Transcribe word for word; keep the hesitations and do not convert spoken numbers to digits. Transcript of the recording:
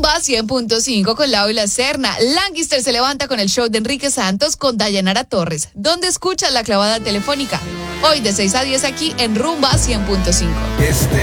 Rumba cien punto cinco con Lau y la Serna. Lancaster se levanta con el show de Enrique Santos con Dayanara Torres. ¿Dónde escuchas la clavada telefónica? Hoy de seis a diez aquí en Rumba cien punto cinco. Este